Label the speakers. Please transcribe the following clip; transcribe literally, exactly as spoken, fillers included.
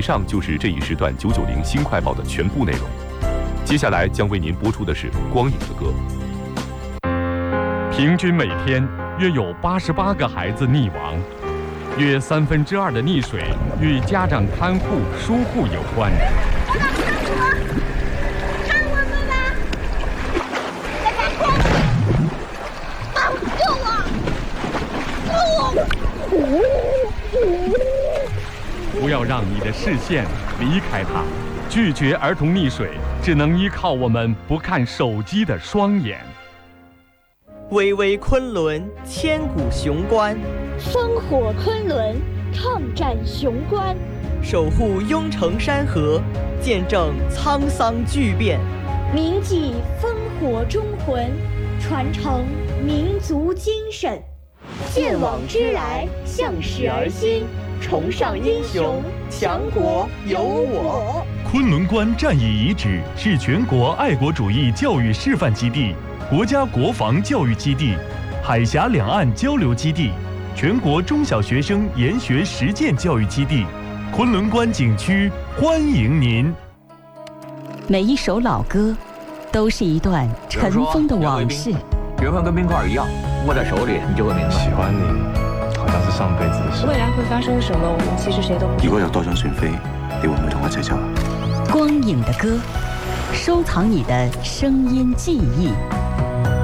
Speaker 1: 以上就是这一时段九九零新快报的全部内容。接下来将为您播出的是《光影的歌》。平均每天约有八十八个孩子溺亡，约三分之二的溺水与家长看护疏忽有关。
Speaker 2: 看我们吧！在打光！啊！救我！救
Speaker 1: 我！不要让你的视线离开它，拒绝儿童溺水，只能依靠我们不看手机的双眼。
Speaker 3: 巍巍昆仑，千古雄关；
Speaker 4: 烽火昆仑，抗战雄关；
Speaker 3: 守护雍城山河，见证沧桑巨变；
Speaker 4: 铭记烽火忠魂，传承民族精神。见往知来，向史而新，崇尚英雄，强国有我。
Speaker 5: 昆仑关战役遗址是全国爱国主义教育示范基地、国家国防教育基地、海峡两岸交流基地、全国中小学生研学实践教育基地。昆仑关景区欢迎您。
Speaker 6: 每一首老歌，都是一段尘封的往事。
Speaker 7: 缘分跟冰块一样，握在手里你就会明白。
Speaker 8: 喜欢你，好像是上辈子的事。
Speaker 9: 未来会发生什么，我们其實誰都唔知。
Speaker 10: 如果有多張船飛，你會唔會同我一齊走啊？
Speaker 6: 光影的歌，收藏你的聲音記憶。